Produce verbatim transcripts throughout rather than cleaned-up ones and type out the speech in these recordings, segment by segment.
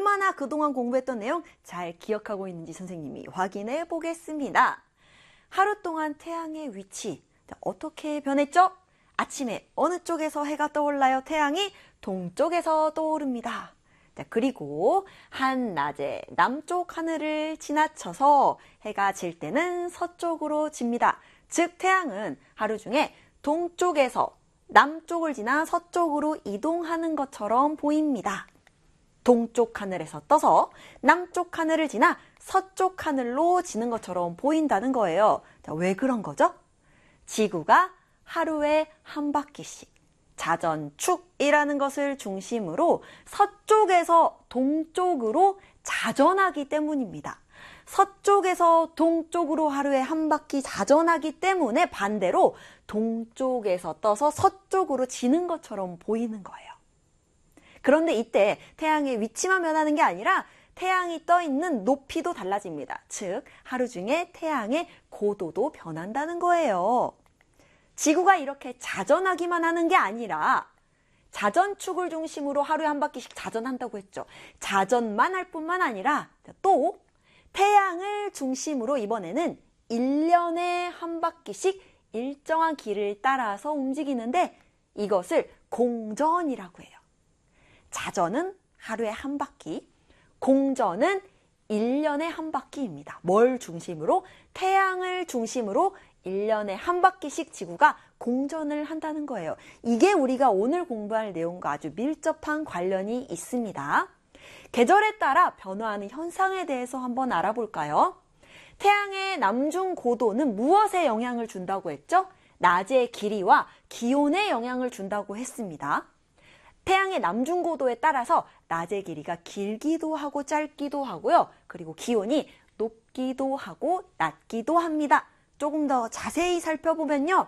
얼마나 그동안 공부했던 내용 잘 기억하고 있는지 선생님이 확인해 보겠습니다. 하루 동안 태양의 위치 어떻게 변했죠? 아침에 어느 쪽에서 해가 떠올라요? 태양이 동쪽에서 떠오릅니다. 그리고 한낮에 남쪽 하늘을 지나쳐서 해가 질 때는 서쪽으로 집니다. 즉 태양은 하루 중에 동쪽에서 남쪽을 지나 서쪽으로 이동하는 것처럼 보입니다. 동쪽 하늘에서 떠서 남쪽 하늘을 지나 서쪽 하늘로 지는 것처럼 보인다는 거예요. 자, 왜 그런 거죠? 지구가 하루에 한 바퀴씩 자전축이라는 것을 중심으로 서쪽에서 동쪽으로 자전하기 때문입니다. 서쪽에서 동쪽으로 하루에 한 바퀴 자전하기 때문에 반대로 동쪽에서 떠서 서쪽으로 지는 것처럼 보이는 거예요. 그런데 이때 태양의 위치만 변하는 게 아니라 태양이 떠 있는 높이도 달라집니다. 즉, 하루 중에 태양의 고도도 변한다는 거예요. 지구가 이렇게 자전하기만 하는 게 아니라 자전축을 중심으로 하루에 한 바퀴씩 자전한다고 했죠. 자전만 할 뿐만 아니라 또 태양을 중심으로 이번에는 일 년에 한 바퀴씩 일정한 길을 따라서 움직이는데 이것을 공전이라고 해요. 자전은 하루에 한 바퀴, 공전은 일 년에 한 바퀴입니다. 뭘 중심으로? 태양을 중심으로 일 년에 한 바퀴씩 지구가 공전을 한다는 거예요. 이게 우리가 오늘 공부할 내용과 아주 밀접한 관련이 있습니다. 계절에 따라 변화하는 현상에 대해서 한번 알아볼까요? 태양의 남중 고도는 무엇에 영향을 준다고 했죠? 낮의 길이와 기온에 영향을 준다고 했습니다. 태양의 남중 고도에 따라서 낮의 길이가 길기도 하고 짧기도 하고요. 그리고 기온이 높기도 하고 낮기도 합니다. 조금 더 자세히 살펴보면요.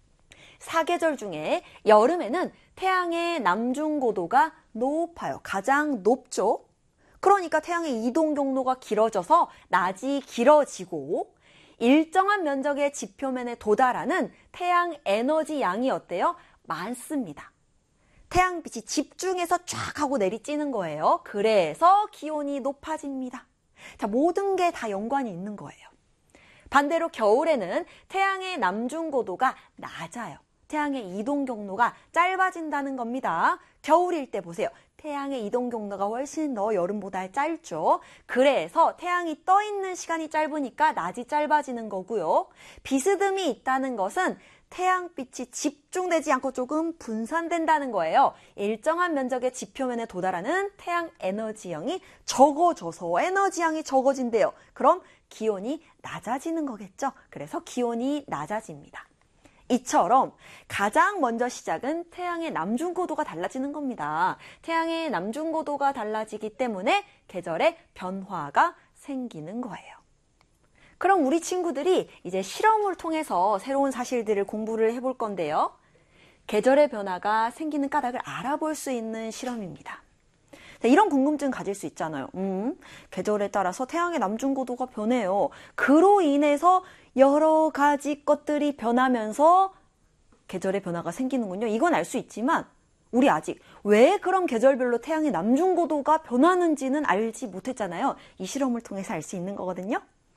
사계절 중에 여름에는 태양의 남중 고도가 높아요. 가장 높죠. 그러니까 태양의 이동 경로가 길어져서 낮이 길어지고 일정한 면적의 지표면에 도달하는 태양 에너지 양이 어때요? 많습니다. 태양빛이 집중해서 쫙 하고 내리쬐는 거예요. 그래서 기온이 높아집니다. 자, 모든 게 다 연관이 있는 거예요. 반대로 겨울에는 태양의 남중 고도가 낮아요. 태양의 이동 경로가 짧아진다는 겁니다. 겨울일 때 보세요. 태양의 이동 경로가 훨씬 더 여름보다 짧죠. 그래서 태양이 떠 있는 시간이 짧으니까 낮이 짧아지는 거고요. 비스듬히 있다는 것은 태양빛이 집중되지 않고 조금 분산된다는 거예요. 일정한 면적의 지표면에 도달하는 태양 에너지량이 적어져서 에너지량이 적어진대요. 그럼 기온이 낮아지는 거겠죠. 그래서 기온이 낮아집니다. 이처럼 가장 먼저 시작은 태양의 남중고도가 달라지는 겁니다. 태양의 남중고도가 달라지기 때문에 계절의 변화가 생기는 거예요. 그럼 우리 친구들이 이제 실험을 통해서 새로운 사실들을 공부를 해볼 건데요. 계절의 변화가 생기는 까닭을 알아볼 수 있는 실험입니다. 이런 궁금증 가질 수 있잖아요. 음, 계절에 따라서 태양의 남중고도가 변해요. 그로 인해서 여러 가지 것들이 변하면서 계절의 변화가 생기는군요. 이건 알 수 있지만 우리 아직 왜 그런 계절별로 태양의 남중고도가 변하는지는 알지 못했잖아요. 이 실험을 통해서 알 수 있는 거거든요.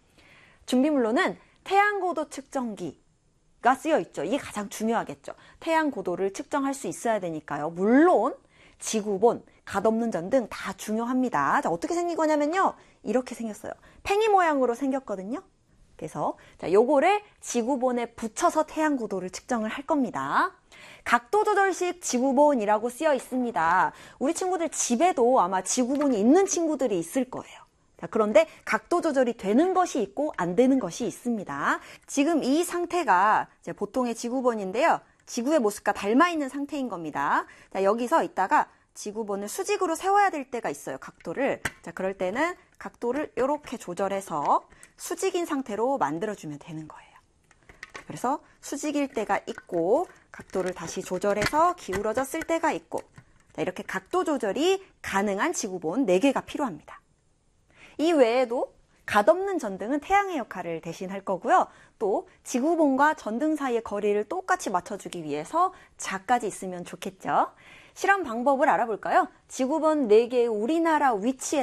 준비물로는 태양고도 측정기가 쓰여 있죠. 이게 가장 중요하겠죠. 태양고도를 측정할 수 있어야 되니까요. 물론 지구본, 갓없는 전등 다 중요합니다. 자, 어떻게 생긴 거냐면요. 이렇게 생겼어요. 팽이 모양으로 생겼거든요. 그래서 자, 요거를 지구본에 붙여서 태양고도를 측정을 할 겁니다. 각도 조절식 지구본이라고 쓰여 있습니다. 우리 친구들 집에도 아마 지구본이 있는 친구들이 있을 거예요. 자, 그런데 각도 조절이 되는 것이 있고 안 되는 것이 있습니다. 지금 이 상태가 이제 보통의 지구본인데요. 지구의 모습과 닮아 있는 상태인 겁니다. 자, 여기서 있다가 지구본을 수직으로 세워야 될 때가 있어요. 각도를. 자, 그럴 때는 각도를 이렇게 조절해서 수직인 상태로 만들어주면 되는 거예요. 그래서 수직일 때가 있고 각도를 다시 조절해서 기울어졌을 때가 있고 자, 이렇게 각도 조절이 가능한 지구본 네 개가 필요합니다. 이 외에도 갓없는 전등은 태양의 역할을 대신할 거고요. 또 지구본과 전등 사이의 거리를 똑같이 맞춰주기 위해서 자까지 있으면 좋겠죠. 실험 방법을 알아볼까요? 지구본 네 개의 우리나라 위치에